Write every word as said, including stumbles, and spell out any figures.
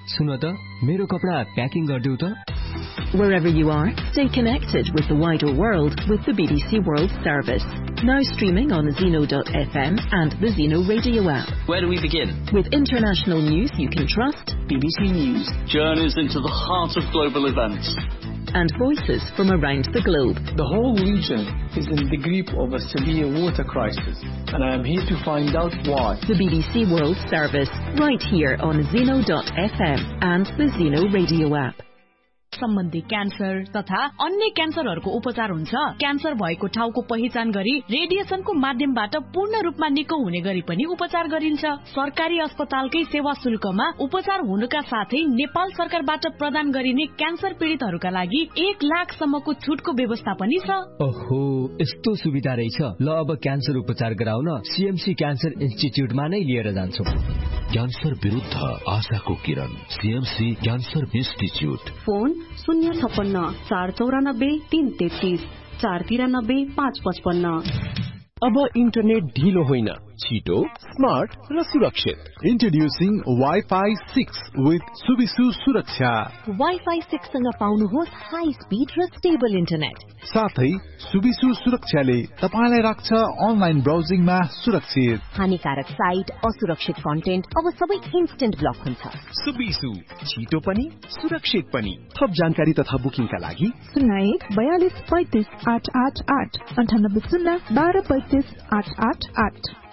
सुन त मेरो कपडा प्याकिङ गर्दिउ त Wherever you are, stay connected with the wider world with the B B C World Service. Now streaming on Zeno dot F M and the Zeno radio app. Where do we begin? With international news you can trust. B B C News. Journeys into the heart of global events. And voices from around the globe. The whole region is in the grip of a severe water crisis, and I am here to find out why. The B B C World Service, right here on Zeno dot F M and the Zeno radio app. सम्बन्धी cancer तथा अन्य क्यान्सरहरूको उपचार हुन्छ। Cancer भएको ठाउँको पहिचान गरी रेडिएसनको माध्यमबाट पूर्ण रूपमा निको हुने गरी पनि उपचार गरिन्छ। सरकारी अस्पतालकै सेवा शुल्कमा उपचार हुनुका साथै नेपाल सरकारबाट प्रदान गरिने क्यान्सर पीडितहरूका लागि एक लाख सम्मको छुटको व्यवस्था पनि छ। ओहो, यस्तो सुविधा रहेछ। ल अब क्यान्सर उपचार गराउन सीएमसी क्यान्सर इन्स्टिट्युटमा नै लिएर जान्छौ। क्यान्सर विरुद्ध आशाको किरण, सीएमसी क्यान्सर इन्स्टिट्युट। फोन शून्य छप्पन्न चार चौरानब्बे तीन तेत्तीस चार तिरानब्बे पाँच पचपन्न। अब इन्टरनेट ढिलो होइन, छिटो, स्मार्ट र सुरक्षित। Introducing Wi-Fi six with Subisu सुरक्षा। वाइफाई सिक्स सँग पाउनुहोस् हाई स्पिड र स्टेबल इन्टरनेट। साथै सुबिसु सुरक्षाले तपाईलाई राख्छ अनलाइन ब्राउजिङमा सुरक्षित। हानिकारक साइट, असुरक्षित कन्टेन्ट अब सबै इन्स्टेन्ट ब्लक हुन्छ। सुबिसु, छिटो पनि सुरक्षित पनि। थप जानकारी तथा बुकिङका लागि शून्य एक बयालीस पैंतीस आठ आठ आठ अन्ठानब्बे शून्य बाह्र पैंतीस आठ आठ आठ।